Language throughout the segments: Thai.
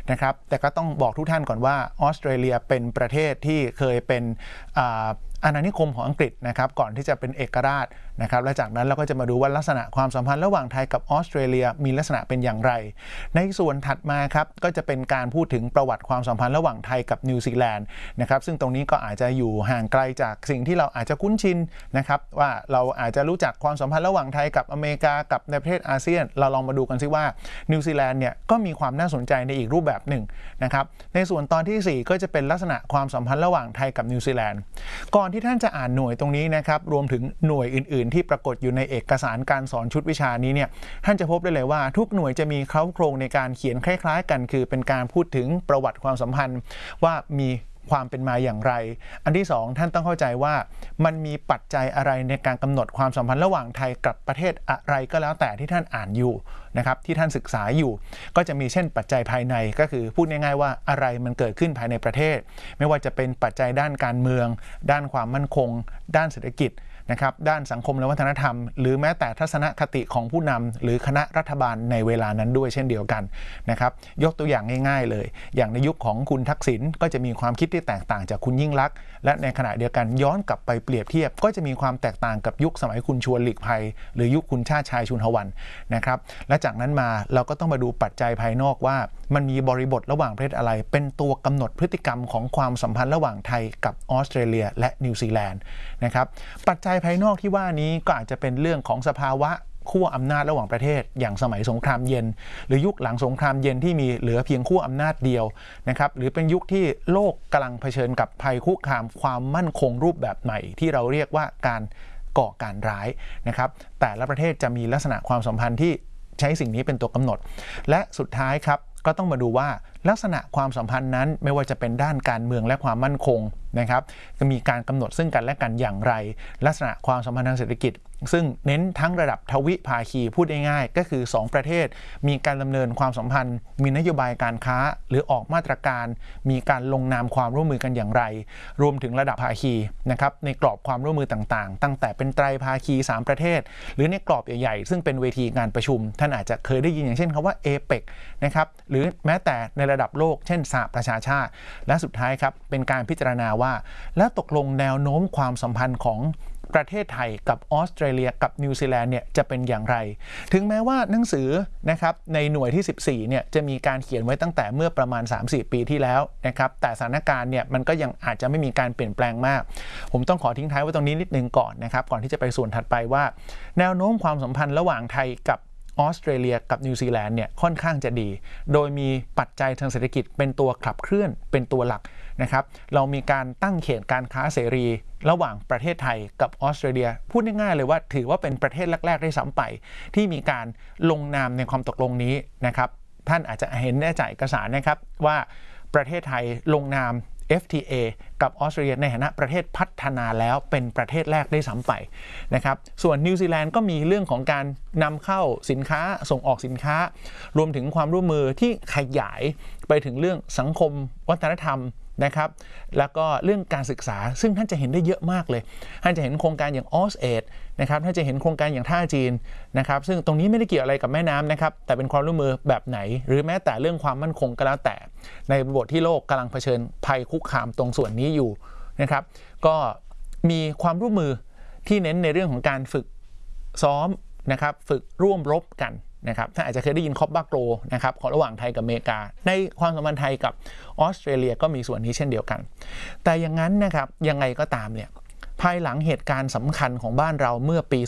นะครับแต่ก็ต้องบอกทุกท่านก่อนว่าออสเตรเลียเป็นประเทศที่เคยเป็นอาณานิคมของอังกฤษนะครับก่อนที่จะเป็นเอกราชนะครับและจากนั้นเราก็จะมาดูว่าลักษณะความสัมพันธ์ระหว่างไทยกับออสเตรเลียมีลักษณะเป็นอย่างไรในส่วนถัดมาครับก็จะเป็นการพูดถึงประวัติความสัมพันธ์ระหว่างไทยกับนิวซีแลนด์นะครับซึ่งตรงนี้ก็อาจจะอยู่ห่างไกลจากสิ่งที่เราอาจจะคุ้นชินนะครับว่าเราอาจจะรู้จักความสัมพันธ์ระหว่างไทยกับอเมริกากับในประเทศอาเซียนเราลองมาดูกันซิว่านิวซีแลนด์เนี่ยก็มีความน่าสนใจในอีกรูปแบบหนึ่งนะครับในส่วนตอนที่4ก็จะเป็นลักษณะความสัมพันธ์ระหว่างไทยกับนิวซีแลนด์ก่อนที่ท่านจะอ่านหน่วยตรงนี้นะครับรวมถึงหน่วยอื่นๆที่ปรากฏอยู่ในเอกสารการสอนชุดวิชานี้เนี่ยท่านจะพบได้เลยว่าทุกหน่วยจะมีโครงในการเขียนคล้ายๆกันคือเป็นการพูดถึงประวัติความสัมพันธ์ว่ามีความเป็นมาอย่างไรอันที่2ท่านต้องเข้าใจว่ามันมีปัจจัยอะไรในการกำหนดความสัมพันธ์ระหว่างไทยกับประเทศอะไรก็แล้วแต่ที่ท่านอ่านอยู่นะครับที่ท่านศึกษาอยู่ก็จะมีเช่นปัจจัยภายในก็คือพูดง่ายๆว่าอะไรมันเกิดขึ้นภายในประเทศไม่ว่าจะเป็นปัจจัยด้านการเมืองด้านความมั่นคงด้านเศรษฐกิจนะครับด้านสังคมและวัฒนธรรมหรือแม้แต่ทัศนคติของผู้นำหรือคณะรัฐบาลในเวลานั้นด้วยเช่นเดียวกันนะครับยกตัวอย่างง่ายๆเลยอย่างในยุคของคุณทักษิณก็จะมีความคิดที่แตกต่างจากคุณยิ่งลักษณ์และในขณะเดียวกันย้อนกลับไปเปรียบเทียบก็จะมีความแตกต่างกับยุคสมัยคุณชวนหลีกภัยหรือยุคคุณชาติชายชุนหวันนะครับและจากนั้นมาเราก็ต้องมาดูปัจจัยภายนอกว่ามันมีบริบทระหว่างประเทศอะไรเป็นตัวกำหนดพฤติกรรมของความสัมพันธ์ระหว่างไทยกับออสเตรเลียและนิวซีแลนด์นะครับปัจจัยภายนอกที่ว่านี้ก็อาจจะเป็นเรื่องของสภาวะขั้วอำนาจระหว่างประเทศอย่างสมัยสงครามเย็นหรือยุคหลังสงครามเย็นที่มีเหลือเพียงขั้วอำนาจเดียวนะครับหรือเป็นยุคที่โลกกำลังเผชิญกับภัยคุกคามความมั่นคงรูปแบบใหม่ที่เราเรียกว่าการก่อการร้ายนะครับแต่ละประเทศจะมีลักษณะความสัมพันธ์ที่ใช้สิ่งนี้เป็นตัวกำหนดและสุดท้ายครับก็ต้องมาดูว่าลักษณะความสัมพันธ์นั้นไม่ว่าจะเป็นด้านการเมืองและความมั่นคงนะครับจะมีการกำหนดซึ่งกันและกันอย่างไรลักษณะความสัมพันธ์ทางเศรษฐกิจซึ่งเน้นทั้งระดับทวิภาคีพูดง่ายๆก็คือ2ประเทศมีการดำเนินความสัมพันธ์มีนโยบายการค้าหรือออกมาตรการมีการลงนามความร่วมมือกันอย่างไรรวมถึงระดับภาคีนะครับในกรอบความร่วมมือต่างๆตั้งแต่เป็นไตรภาคี3ประเทศหรือในกรอบใหญ่ๆซึ่งเป็นเวทีงานประชุมท่านอาจจะเคยได้ยินอย่างเช่นคำว่า APEC นะครับหรือแม้แต่ในระดับโลกเช่นสหประชาชาติและสุดท้ายครับเป็นการพิจารณาว่าแล้วตกลงแนวโน้มความสัมพันธ์ของประเทศไทยกับออสเตรเลียกับนิวซีแลนด์เนี่ยจะเป็นอย่างไรถึงแม้ว่าหนังสือนะครับในหน่วยที่14เนี่ยจะมีการเขียนไว้ตั้งแต่เมื่อประมาณ 3-4 ปีที่แล้วนะครับแต่สถานการณ์เนี่ยมันก็ยังอาจจะไม่มีการเปลี่ยนแปลงมากผมต้องขอทิ้งท้ายไว้ตรงนี้นิดนึงก่อนนะครับก่อนที่จะไปส่วนถัดไปว่าแนวโน้มความสัมพันธ์ระหว่างไทยกับออสเตรเลียกับนิวซีแลนด์เนี่ยค่อนข้างจะดีโดยมีปัจจัยทางเศรษฐกิจเป็นตัวขับเคลื่อนเป็นตัวหลักนะครับเรามีการตั้งเขตการค้าเสรีระหว่างประเทศไทยกับออสเตรเลียพูดง่ายๆเลยว่าถือว่าเป็นประเทศแรกๆได้ซ้ำไปที่มีการลงนามในความตกลงนี้นะครับท่านอาจจะเห็นได้จากเอกสารนะครับว่าประเทศไทยลงนามFTA กับออสเตรเลียในฐานะประเทศพัฒนาแล้วเป็นประเทศแรกได้ซ้ำไปนะครับส่วนนิวซีแลนด์ก็มีเรื่องของการนำเข้าสินค้าส่งออกสินค้ารวมถึงความร่วมมือที่ขยายไปถึงเรื่องสังคมวัฒนธรรมนะครับแล้วก็เรื่องการศึกษาซึ่งท่านจะเห็นได้เยอะมากเลยท่านจะเห็นโครงการอย่าง AusAid นะครับท่านจะเห็นโครงการอย่างท่าจีนนะครับซึ่งตรงนี้ไม่ได้เกี่ยวอะไรกับแม่น้ำนะครับแต่เป็นความร่วมมือแบบไหนหรือแม้แต่เรื่องความมั่นคงก็แล้วแต่ในบทที่โลกกำลังเผชิญภัยคุกคามตรงส่วนนี้อยู่นะครับก็มีความร่วมมือที่เน้นในเรื่องของการฝึกซ้อมนะครับฝึกร่วมรบกันนะครับท่านอาจจะเคยได้ยินคอปบาโกรนะครับของระหว่างไทยกับอเมริกาในความสัมพันธ์ไทยกับออสเตรเลียก็มีส่วนนี้เช่นเดียวกันแต่อย่างนั้นนะครับยังไงก็ตามเนี่ยภายหลังเหตุการณ์สำคัญของบ้านเราเมื่อปี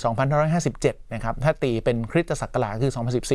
2557 นะครับถ้าตีเป็นคริสตศักราชคือ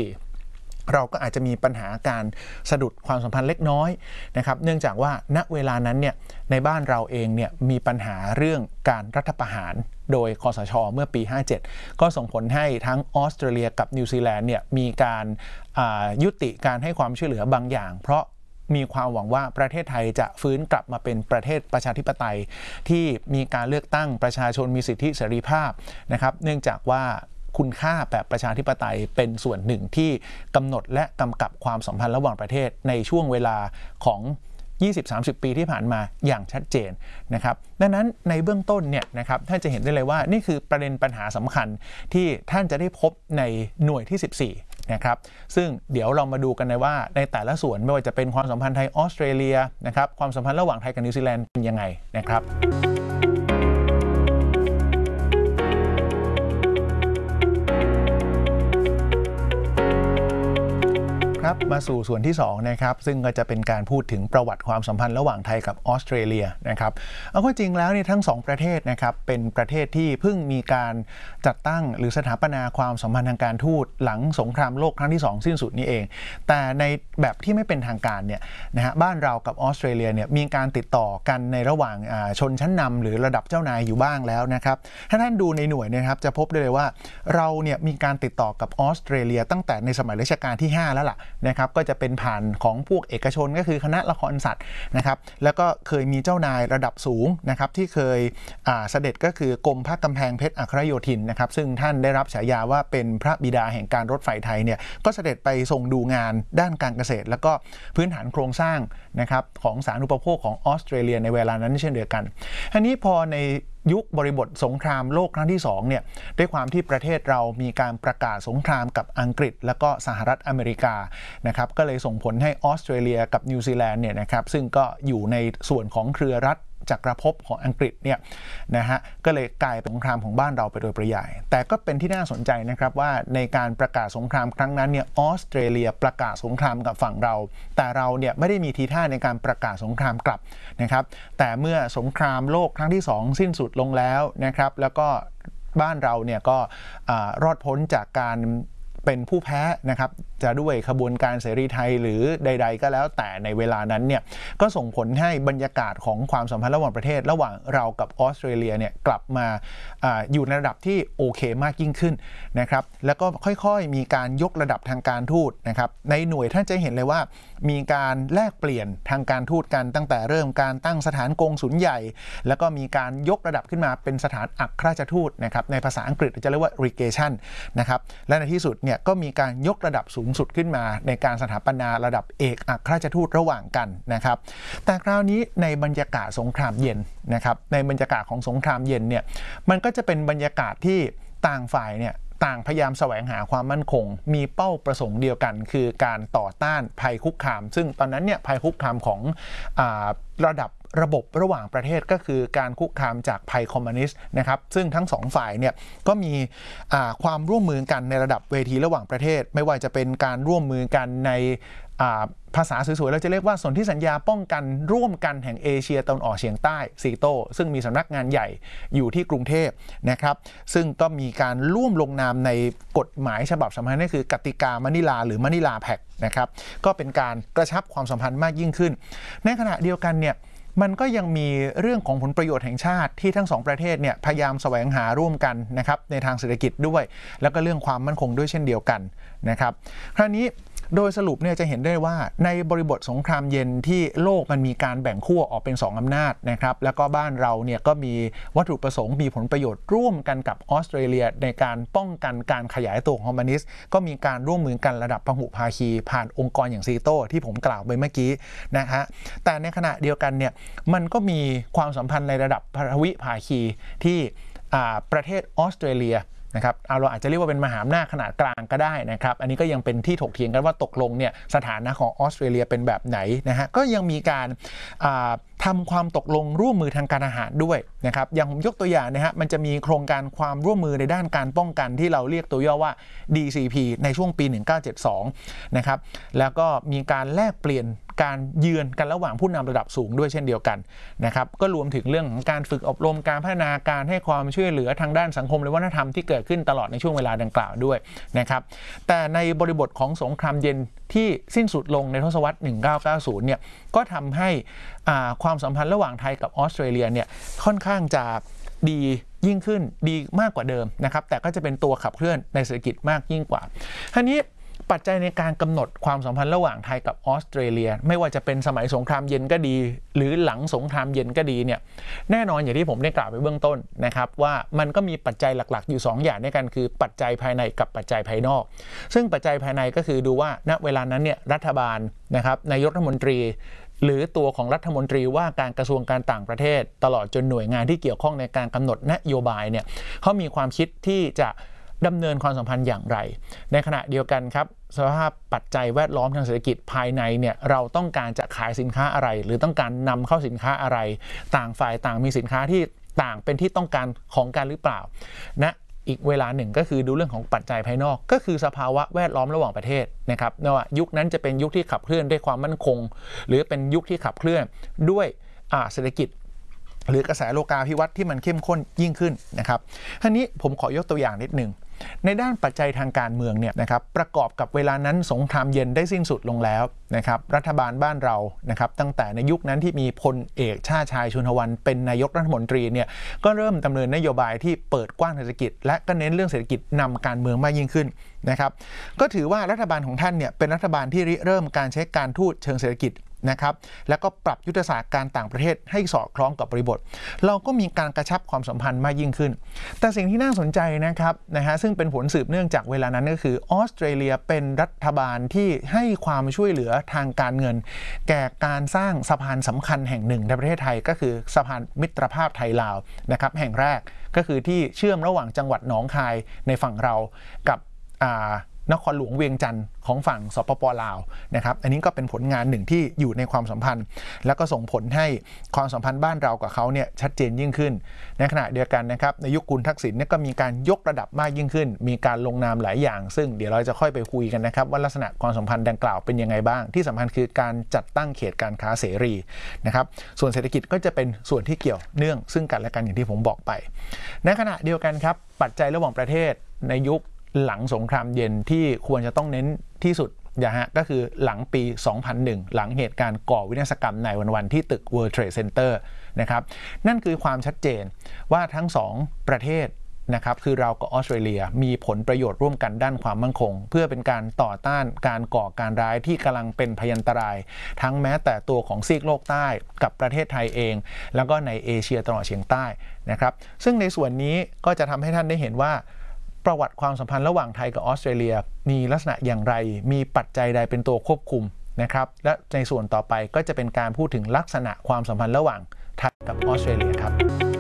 2014 เราก็อาจจะมีปัญหาการสะดุดความสัมพันธ์เล็กน้อยนะครับเนื่องจากว่าณเวลานั้นเนี่ยในบ้านเราเองเนี่ยมีปัญหาเรื่องการรัฐประหารโดยคสช.เมื่อปี 57 ก็ส่งผลให้ทั้งออสเตรเลียกับนิวซีแลนด์เนี่ยมีการยุติการให้ความช่วยเหลือบางอย่างเพราะมีความหวังว่าประเทศไทยจะฟื้นกลับมาเป็นประเทศประชาธิปไตยที่มีการเลือกตั้งประชาชนมีสิทธิเสรีภาพนะครับเนื่องจากว่าคุณค่าแบบประชาธิปไตยเป็นส่วนหนึ่งที่กำหนดและกำกับความสัมพันธ์ระหว่างประเทศในช่วงเวลาของ 20-30 ปีที่ผ่านมาอย่างชัดเจนนะครับดังนั้นในเบื้องต้นเนี่ยนะครับท่านจะเห็นได้เลยว่านี่คือประเด็นปัญหาสำคัญที่ท่านจะได้พบในหน่วยที่นะครับซึ่งเดี๋ยวเรามาดูกันว่าในแต่ละส่วนไม่ว่าจะเป็นความสัมพันธ์ไทยออสเตรเลียนะครับความสัมพันธ์ระหว่างไทยกับนิวซีแลนด์เป็นยังไงนะครับครับมาสู่ส่วนที่2นะครับซึ่งก็จะเป็นการพูดถึงประวัติความสัมพันธ์ระหว่างไทยกับออสเตรเลียนะครับเอาข้อจริงแล้วเนี่ยทั้ง2ประเทศนะครับเป็นประเทศที่เพิ่งมีการจัดตั้งหรือสถาปนาความสัมพันธ์ทางการทูตหลังสงครามโลกครั้งที่2สิ้นสุดนี้เองแต่ในแบบที่ไม่เป็นทางการเนี่ยนะฮะบ้านเรากับออสเตรเลียเนี่ยมีการติดต่อกันในระหว่างชนชั้นนำหรือระดับเจ้านายอยู่บ้างแล้วนะครับถ้าท่านดูในหน่วยนะครับจะพบได้เลยว่าเราเนี่ยมีการติดต่อกับออสเตรเลียตั้งแต่ในสมัยรัชกาลที่5แล้วล่ะนะครับก็จะเป็นผ่านของพวกเอกชนก็คือคณะละครสัตว์นะครับแล้วก็เคยมีเจ้านายระดับสูงนะครับที่เคยเสด็จก็คือกรมพระกำแพงเพชรอัครโยธินนะครับซึ่งท่านได้รับฉายาว่าเป็นพระบิดาแห่งการรถไฟไทยเนี่ยก็เสด็จไปทรงดูงานด้านการเกษตรแล้วก็พื้นฐานโครงสร้างนะครับของสาธารณูปโภคของออสเตรเลียในเวลานั้นเช่นเดียวกันอันนี้พอในยุคบริบทสงครามโลกครั้งที่2เนี่ยด้วยความที่ประเทศเรามีการประกาศสงครามกับอังกฤษแล้วก็สหรัฐอเมริกานะครับก็เลยส่งผลให้ออสเตรเลียกับนิวซีแลนด์เนี่ยนะครับซึ่งก็อยู่ในส่วนของเครือรัฐจักรภพของอังกฤษเนี่ยนะฮะก็เลยกลายเป็นสงครามของบ้านเราไปโดยปริยายแต่ก็เป็นที่น่าสนใจนะครับว่าในการประกาศสงครามครั้งนั้นเนี่ยออสเตรเลียประกาศสงครามกับฝั่งเราแต่เราเนี่ยไม่ได้มีทีท่าในการประกาศสงครามกลับนะครับแต่เมื่อสงครามโลกครั้งที่2สิ้นสุดลงแล้วนะครับแล้วก็บ้านเราเนี่ยก็รอดพ้นจากการเป็นผู้แพ้นะครับจะด้วยขบวนการเสรีไทยหรือใดๆก็แล้วแต่ในเวลานั้นเนี่ยก็ส่งผลให้บรรยากาศของความสัมพันธ์ระหว่างประเทศระหว่างเรากับออสเตรเลียเนี่ยกลับมาอยู่ในระดับที่โอเคมากยิ่งขึ้นนะครับแล้วก็ค่อยๆมีการยกระดับทางการทูตนะครับในหน่วยท่านจะเห็นเลยว่ามีการแลกเปลี่ยนทางการทูตกันตั้งแต่เริ่มการตั้งสถานกงสุลใหญ่แล้วก็มีการยกระดับขึ้นมาเป็นสถานอัครราชทูตนะครับในภาษาอังกฤษจะเรียกว่า legation นะครับและในที่สุดเนี่ยก็มีการยกระดับสูงสุดขึ้นมาในการสถาปนาระดับเอกอัครราชทูตระหว่างกันนะครับแต่คราวนี้ในบรรยากาศสงครามเย็นนะครับในบรรยากาศของสงครามเย็นเนี่ยมันก็จะเป็นบรรยากาศที่ต่างฝ่ายเนี่ยต่างพยายามแสวงหาความมั่นคงมีเป้าประสงค์เดียวกันคือการต่อต้านภัยคุกคามซึ่งตอนนั้นเนี่ยภัยคุกคามของระดับระบบระหว่างประเทศก็คือการคุกคามจากภัยคอมมิวนิสต์นะครับซึ่งทั้ง2ฝ่ายเนี่ยก็มีความร่วมมือกันในระดับเวทีระหว่างประเทศไม่ว่าจะเป็นการร่วมมือกันในภาษาสวยๆเราจะเรียกว่าสนธิสัญญาป้องกันร่วมกันแห่งเอเชียตะวันออกเฉียงใต้ซีโตซึ่งมีสำนักงานใหญ่อยู่ที่กรุงเทพนะครับซึ่งก็มีการร่วมลงนามในกฎหมายฉบับสำคัญนั่นคือกติกามะนิลาหรือมะนิลาแพ็กนะครับก็เป็นการกระชับความสัมพันธ์มากยิ่งขึ้นในขณะเดียวกันเนี่ยมันก็ยังมีเรื่องของผลประโยชน์แห่งชาติที่ทั้ง2ประเทศเนี่ยพยายามแสวงหาร่วมกันนะครับในทางเศรษฐกิจด้วยแล้วก็เรื่องความมั่นคงด้วยเช่นเดียวกันนะครับคราวนี้โดยสรุปเนี่ยจะเห็นได้ว่าในบริบทสงครามเย็นที่โลกมันมีการแบ่งขั้วออกเป็น2อำนาจนะครับแล้วก็บ้านเราเนี่ยก็มีวัตถุประสงค์มีผลประโยชน์ร่วมกันกับออสเตรเลียในการป้องกันการขยายตัวของคอมมิวนิสต์ก็มีการร่วมมือกันระดับพหุภาคีผ่านองค์กรอย่างซีโตที่ผมกล่าวไปเมื่อกี้นะฮะแต่ในขณะเดียวกันเนี่ยมันก็มีความสัมพันธ์ในระดับพหุภาคีที่ประเทศออสเตรเลียนะครับเราอาจจะเรียกว่าเป็นมหาอำนาจขนาดกลางก็ได้นะครับอันนี้ก็ยังเป็นที่ถกเถียงกันว่าตกลงเนี่ยสถานะของออสเตรเลียเป็นแบบไหนนะฮะก็ยังมีการทำความตกลงร่วมมือทางการอาหารด้วยนะครับอย่างผมยกตัวอย่างนะฮะมันจะมีโครงการความร่วมมือในด้านการป้องกันที่เราเรียกตัวย่อว่า DCP ในช่วงปี 1972 นะครับแล้วก็มีการแลกเปลี่ยนการเยือนกันระหว่างผู้นำระดับสูงด้วยเช่นเดียวกันนะครับก็รวมถึงเรื่องของการฝึกอบรมการพัฒนาการให้ความช่วยเหลือทางด้านสังคมและวัฒนธรรมที่เกิดขึ้นตลอดในช่วงเวลาดังกล่าวด้วยนะครับแต่ในบริบทของสงครามเย็นที่สิ้นสุดลงในทศวรรษ 1990 เนี่ยก็ทำให้ความสัมพันธ์ระหว่างไทยกับออสเตรเลียเนี่ยค่อนข้างจะดียิ่งขึ้นดีมากกว่าเดิมนะครับแต่ก็จะเป็นตัวขับเคลื่อนในเศรษฐกิจมากยิ่งกว่าทีนี้ปัจจัยในการกำหนดความสัมพันธ์ระหว่างไทยกับออสเตรเลียไม่ว่าจะเป็นสมัยสงครามเย็นก็ดีหรือหลังสงครามเย็นก็ดีเนี่ยแน่นอนอย่างที่ผมได้กล่าวไปเบื้องต้นนะครับว่ามันก็มีปัจจัยหลักๆอยู่2อย่างด้วยกันคือปัจจัยภายในกับปัจจัยภายนอกซึ่งปัจจัยภายในก็คือดูว่าณเวลานั้นเนี่ยรัฐบาลนะครับนายกรัฐมนตรีหรือตัวของรัฐมนตรีว่าการกระทรวงการต่างประเทศตลอดจนหน่วยงานที่เกี่ยวข้องในการกำหนดนโยบายเนี่ยเขามีความคิดที่จะดำเนินความสัมพันธ์อย่างไรในขณะเดียวกันครับสภาพปัจจัยแวดล้อมทางเศรษฐกิจภายในเนี่ยเราต้องการจะขายสินค้าอะไรหรือต้องการนำเข้าสินค้าอะไรต่างฝ่ายต่างมีสินค้าที่ต่างเป็นที่ต้องการของกันหรือเปล่านะอีกเวลาหนึ่งก็คือดูเรื่องของปัจจัยภายนอกก็คือสภาวะแวดล้อมระหว่างประเทศนะครับว่ายุคนั้นจะเป็นยุคที่ขับเคลื่อนด้วยความมั่นคงหรือเป็นยุคที่ขับเคลื่อนด้วยเศรษฐกิจหรือกระแสโลกาภิวัตน์ที่มันเข้มข้นยิ่งขึ้นนะครับทีนี้ผมขอยกตัวอย่างนิดนึงในด้านปัจจัยทางการเมืองเนี่ยนะครับประกอบกับเวลานั้นสงครามเย็นได้สิ้นสุดลงแล้วนะครับรัฐบาลบ้านเรานะครับตั้งแต่ในยุคนั้นที่มีพลเอกชาติชายชุนหวันเป็นนายกรัฐมนตรีเนี่ยก็เริ่มดำเนินนโยบายที่เปิดกว้างเศรษฐกิจและก็เน้นเรื่องเศรษฐกิจนำการเมืองมากยิ่งขึ้นนะครับก็ถือว่ารัฐบาลของท่านเนี่ยเป็นรัฐบาลที่ริเริ่มการใช้การทูตเชิงเศรษฐกิจนะครับแล้วก็ปรับยุทธศาสตร์การต่างประเทศให้สอดคล้องกับบริบทเราก็มีการกระชับความสัมพันธ์มากยิ่งขึ้นแต่สิ่งที่น่าสนใจนะครับซึ่งเป็นผลสืบเนื่องจากเวลานั้นก็คือออสเตรเลียเป็นรัฐบาลที่ให้ความช่วยเหลือทางการเงินแก่การสร้างสะพานสำคัญแห่งหนึ่งในประเทศไทยก็คือสะพานมิตรภาพไทยลาวนะครับแห่งแรกก็คือที่เชื่อมระหว่างจังหวัดหนองคายในฝั่งเรากับนครหลวงเวียงจันทร์ของฝั่งสปป.ลาวนะครับอันนี้ก็เป็นผลงานหนึ่งที่อยู่ในความสัมพันธ์แล้วก็ส่งผลให้ความสัมพันธ์บ้านเรากับเขาเนี่ยชัดเจนยิ่งขึ้นในขณะเดียวกันนะครับในยุคคุณทักษิณเนี่ยก็มีการยกระดับมากยิ่งขึ้นมีการลงนามหลายอย่างซึ่งเดี๋ยวเราจะค่อยไปคุยกันนะครับว่าลักษณะความสัมพันธ์ดังกล่าวเป็นยังไงบ้างที่สำคัญคือการจัดตั้งเขตการค้าเสรีนะครับส่วนเศรษฐกิจก็จะเป็นส่วนที่เกี่ยวเนื่องซึ่งกันและกันอย่างที่ผมบอกไปในขณะเดียวกันครับปัจจัยระหว่างประเทศในยุคหลังสงครามเย็นที่ควรจะต้องเน้นที่สุดก็คือหลังปี 2001 หลังเหตุการณ์ก่อวินาศกรรมในวันที่ตึก World Trade Center นะครับนั่นคือความชัดเจนว่าทั้งสองประเทศนะครับคือเรากับออสเตรเลียมีผลประโยชน์ร่วมกันด้านความมั่นคงเพื่อเป็นการต่อต้านการก่อการร้ายที่กำลังเป็นพยันตรายทั้งแม้แต่ตัวของซีกโลกใต้กับประเทศไทยเองแล้วก็ในเอเชียตะวันออกเฉียงใต้นะครับซึ่งในส่วนนี้ก็จะทำให้ท่านได้เห็นว่าประวัติความสัมพันธ์ระหว่างไทยกับออสเตรเลียมีลักษณะอย่างไรมีปัจจัยใดเป็นตัวควบคุมนะครับและในส่วนต่อไปก็จะเป็นการพูดถึงลักษณะความสัมพันธ์ระหว่างไทยกับออสเตรเลียครับ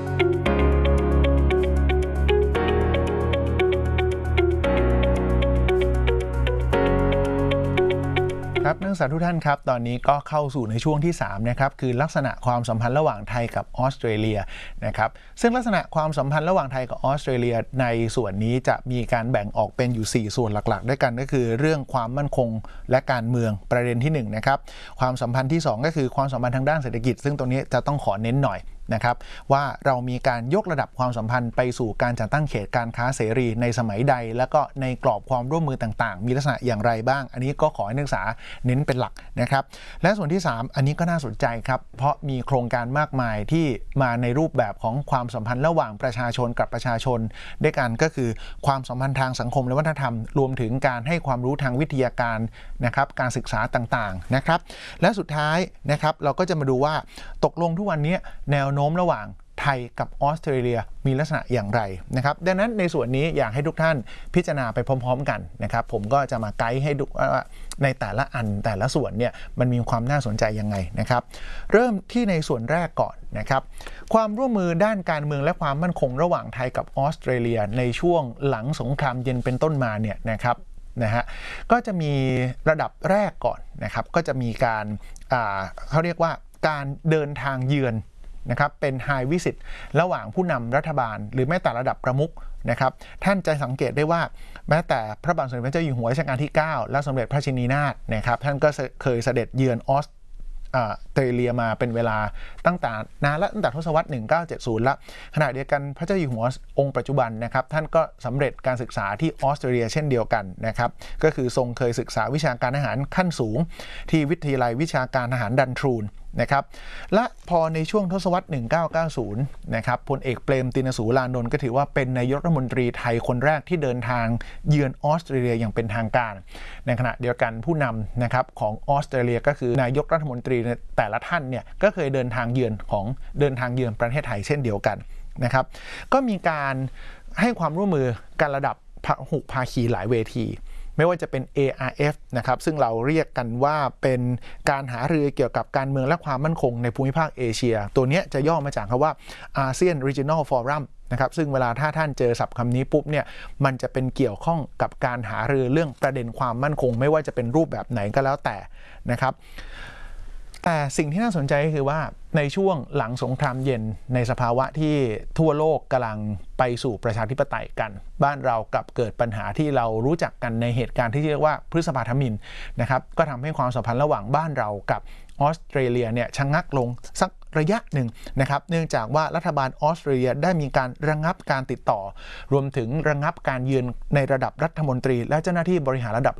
ครับนักศึกษาทุกท่านครับตอนนี้ก็เข้าสู่ในช่วงที่3นะครับคือลักษณะความสัมพันธ์ระหว่างไทยกับออสเตรเลียนะครับซึ่งลักษณะความสัมพันธ์ระหว่างไทยกับออสเตรเลียในส่วนนี้จะมีการแบ่งออกเป็นอยู่4ส่วนหลักๆด้วยกันก็คือเรื่องความมั่นคงและการเมืองประเด็นที่1นะครับความสัมพันธ์ที่2ก็คือความสัมพันธ์ทางด้านเศรษฐกิจซึ่งตรงนี้จะต้องขอเน้นหน่อยนะครับว่าเรามีการยกระดับความสัมพันธ์ไปสู่การจัดตั้งเขตการค้าเสรีในสมัยใดแล้วก็ในกรอบความร่วมมือต่างๆมีลักษณะอย่างไรบ้างอันนี้ก็ขอให้นักศึกษาเน้นเป็นหลักนะครับและส่วนที่3อันนี้ก็น่าสนใจครับเพราะมีโครงการมากมายที่มาในรูปแบบของความสัมพันธ์ระหว่างประชาชนกับประชาชนด้วยกันก็คือความสัมพันธ์ทางสังคมและวัฒนธรรมรวมถึงการให้ความรู้ทางวิทยาการนะครับการศึกษาต่างๆนะครับและสุดท้ายนะครับเราก็จะมาดูว่าตกลงทุกวันนี้แนวโน้มระหว่างไทยกับออสเตรเลียมีลักษณะอย่างไรนะครับดังนั้นในส่วนนี้อยากให้ทุกท่านพิจารณาไปพร้อมๆกันนะครับผมก็จะมาไกด์ให้ดูว่าในแต่ละอันแต่ละส่วนเนี่ยมันมีความน่าสนใจยังไงนะครับเริ่มที่ในส่วนแรกก่อนนะครับความร่วมมือด้านการเมืองและความมั่นคงระหว่างไทยกับออสเตรเลียในช่วงหลังสงครามเย็นเป็นต้นมาเนี่ยนะครับก็จะมีระดับแรกก่อนนะครับก็จะมีการเขาเรียกว่าการเดินทางเยือนนะครับเป็นไฮวิสิตระหว่างผู้นำรัฐบาลหรือแม้แต่ระดับประมุขนะครับท่านจะสังเกตได้ว่าแม้แต่พระบาทสมเด็จพระเจ้าอยู่หัวรัชกาลที่9และสมเด็จพระชินีนาถนะครับท่านก็เคยเสด็จเยือนออสเตรเลียมาเป็นเวลาตั้งแต่นานและตั้งแต่ทศวรรษ1970ละขณะเดียวกันพระเจ้าอยู่หัวองค์ปัจจุบันนะครับท่านก็สำเร็จการศึกษาที่ออสเตรเลียเช่นเดียวกันนะครับก็คือทรงเคยศึกษาวิชาการทหารขั้นสูงที่วิทยาลัยวิชาการทหารดันทรูนนะครับและพอในช่วงทศวรรษ1990นะครับพลเอกเปรมติณสูรานนท์ก็ถือว่าเป็นนายกรัฐมนตรีไทยคนแรกที่เดินทางเยือนออสเตรเลียอย่างเป็นทางการในขณะเดียวกันผู้นำนะครับของออสเตรเลียก็คือนายกรัฐมนตรีแต่ละท่านเนี่ยก็เคยเดินทางเยือนประเทศไทยเช่นเดียวกันนะครับก็มีการให้ความร่วมมือกันระดับพหุภาคีหลายเวทีไม่ว่าจะเป็น ARF นะครับซึ่งเราเรียกกันว่าเป็นการหารือเกี่ยวกับการเมืองและความมั่นคงในภูมิภาคเอเชียตัวนี้จะย่อมาจากคำว่า ASEAN Regional Forum นะครับซึ่งเวลาถ้าท่านเจอศัพท์คำนี้ปุ๊บเนี่ยมันจะเป็นเกี่ยวข้องกับการหารือเรื่องประเด็นความมั่นคงไม่ว่าจะเป็นรูปแบบไหนก็แล้วแต่นะครับแต่สิ่งที่น่าสนใจก็คือว่าในช่วงหลังสงครามเย็นในสภาวะที่ทั่วโลกกำลังไปสู่ประชาธิปไตยกันบ้านเรากลับเกิดปัญหาที่เรารู้จักกันในเหตุการณ์ที่เรียกว่าพฤษภาธมิฬนะครับก็ทำให้ความสัมพันธ์ระหว่างบ้านเรากับออสเตรเลียเนี่ยชะงักลงสักระยะหนึ่งนะครับเนื่องจากว่ารัฐบาลออสเตรเลียได้มีการระงับการติดต่อรวมถึงระงับการเยือนในระดับรัฐมนตรีและเจ้าหน้าที่บริหารระดับ